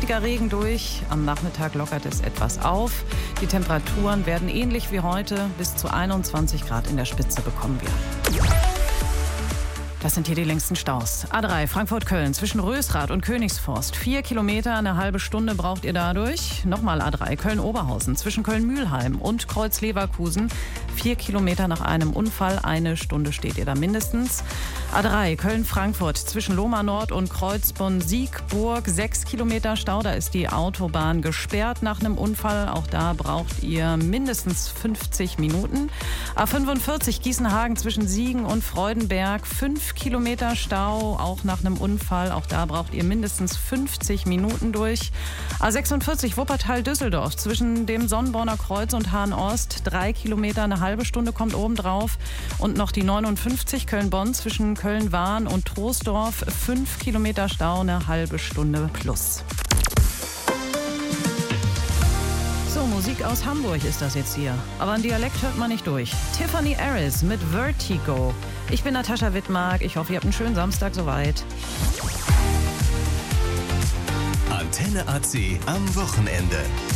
kräftiger Regen durch. Am Nachmittag lockert es etwas auf. Die Temperaturen werden ähnlich wie heute. Bis zu 21 Grad in der Spitze bekommen wir. Das sind hier die längsten Staus. A3 Frankfurt-Köln zwischen Rösrath und Königsforst. 4 Kilometer, eine halbe Stunde braucht ihr dadurch. Nochmal A3 Köln-Oberhausen zwischen Köln-Mühlheim und Kreuz-Leverkusen. 4 Kilometer nach einem Unfall, eine Stunde steht ihr da mindestens. A3 Köln-Frankfurt zwischen Lohmar Nord und Kreuzbonn-Siegburg. 6 Kilometer Stau, da ist die Autobahn gesperrt nach einem Unfall. Auch da braucht ihr mindestens 50 Minuten. A45 Gießenhagen zwischen Siegen und Freudenberg. 5 Kilometer Stau, auch nach einem Unfall. Auch da braucht ihr mindestens 50 Minuten durch. A46 Wuppertal-Düsseldorf zwischen dem Sonnenborner Kreuz und Hahn-Ost. 3 Kilometer, eine halbe Stunde kommt obendrauf. Und noch die 59 Köln-Bonn zwischen Köln-Wahn und Troisdorf. 5 Kilometer Stau, eine halbe Stunde plus. So, Musik aus Hamburg ist das jetzt hier. Aber ein Dialekt hört man nicht durch. Tiffany Harris mit Vertigo. Ich bin Natascha Wittmark. Ich hoffe, ihr habt einen schönen Samstag soweit. Antenne AC am Wochenende.